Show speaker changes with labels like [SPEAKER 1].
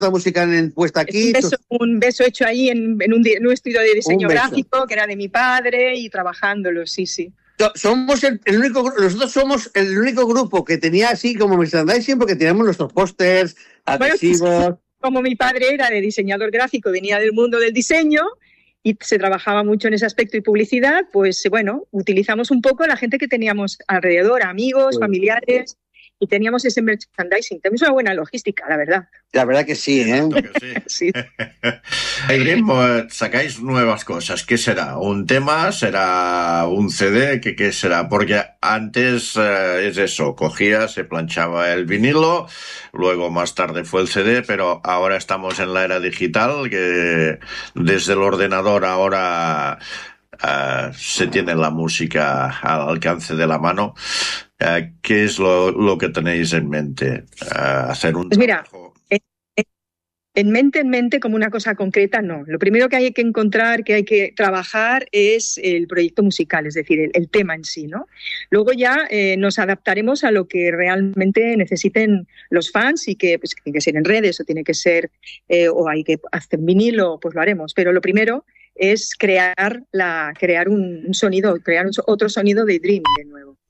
[SPEAKER 1] música puesta aquí.
[SPEAKER 2] Un beso hecho ahí en un estudio de diseño gráfico que era de mi padre y trabajándolo, sí.
[SPEAKER 1] Somos nosotros somos el único grupo que tenía así como merchandising, porque teníamos nuestros pósters, adhesivos.
[SPEAKER 2] Bueno, como mi padre era de diseñador gráfico, venía del mundo del diseño y se trabajaba mucho en ese aspecto y publicidad, pues bueno, utilizamos un poco a la gente que teníamos alrededor, amigos, familiares, y teníamos ese merchandising. Tenemos una buena logística, la verdad.
[SPEAKER 1] La verdad que sí, ¿eh?
[SPEAKER 2] Sí.
[SPEAKER 3] Dream, sacáis nuevas cosas. ¿Qué será? ¿Un tema? ¿Será un CD? ¿Qué será? Porque antes es eso, cogía, se planchaba el vinilo, luego más tarde fue el CD, pero ahora estamos en la era digital, que desde el ordenador ahora se tiene la música al alcance de la mano. ¿Qué es lo que tenéis en mente? ¿Hacer un trabajo?
[SPEAKER 2] En mente, como una cosa concreta, no. Lo primero que hay que encontrar, que hay que trabajar, es el proyecto musical, es decir, el tema en sí, ¿no? Luego ya nos adaptaremos a lo que realmente necesiten los fans y que pues, tiene que ser en redes o tiene que ser, o hay que hacer vinilo, pues lo haremos. Pero lo primero es crear un sonido, crear otro sonido de Dream de nuevo.